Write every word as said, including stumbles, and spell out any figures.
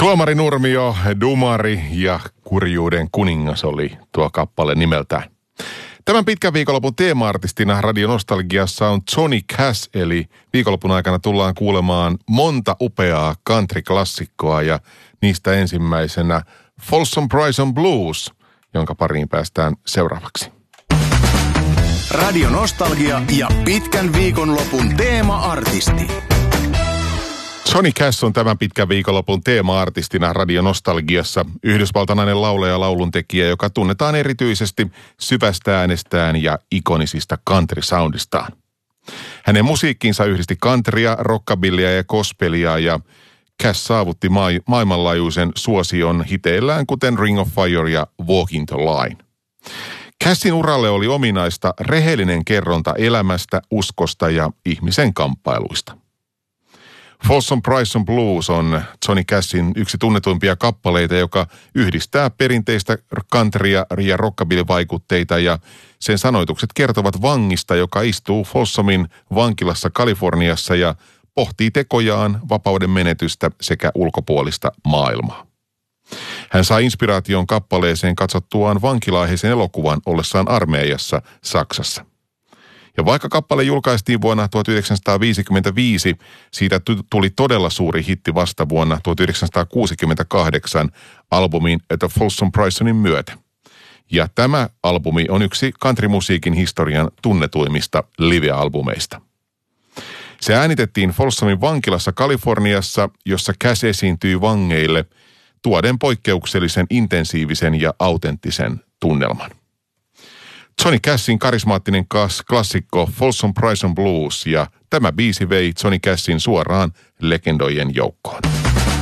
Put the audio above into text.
Tuomari Nurmio, Dumari ja kurjuuden kuningas oli tuo kappale nimeltään. Tämän pitkän viikonlopun teema-artistina Radio Nostalgiassa on Johnny Cash, eli viikonlopun aikana tullaan kuulemaan monta upeaa country-klassikkoa ja niistä ensimmäisenä Folsom Prison Blues, jonka pariin päästään seuraavaksi. Radio Nostalgia ja pitkän viikonlopun teema-artisti. Johnny Cash on tämän pitkän viikonlopun teema-artistina Radio Nostalgiassa, yhdysvaltalainen laulaja ja lauluntekijä, joka tunnetaan erityisesti syvästä äänestään ja ikonisista country-soundistaan. Hänen musiikkiinsa yhdisti countrya, rockabillyä ja gospelia, ja Cash saavutti ma- maailmanlaajuisen suosion hiteillään kuten Ring of Fire ja Walking the Line. Cashin uralle oli ominaista rehellinen kerronta elämästä, uskosta ja ihmisen kamppailuista. Folsom Prison Blues on Johnny Cashin yksi tunnetuimpia kappaleita, joka yhdistää perinteistä countrya ja rockabilly-vaikutteita, ja sen sanoitukset kertovat vangista, joka istuu Folsomin vankilassa Kaliforniassa ja pohtii tekojaan, vapauden menetystä sekä ulkopuolista maailmaa. Hän sai inspiraation kappaleeseen katsottuaan vankilaiheisen elokuvan ollessaan armeijassa Saksassa. Ja vaikka kappale julkaistiin vuonna tuhatyhdeksänsataaviisikymmentäviisi, siitä tuli todella suuri hitti vasta vuonna tuhatyhdeksänsataakuusikymmentäkahdeksan albumin The Folsom Prisonin myötä. Ja tämä albumi on yksi countrymusiikin historian tunnetuimmista live-albumeista. Se äänitettiin Folsomin vankilassa Kaliforniassa, jossa Cash esiintyi vangeille, tuoden poikkeuksellisen intensiivisen ja autenttisen tunnelman. Johnny Cashin karismaattinen klassikko Folsom Prison Blues, ja tämä biisi vei Johnny Cashin suoraan legendojen joukkoon.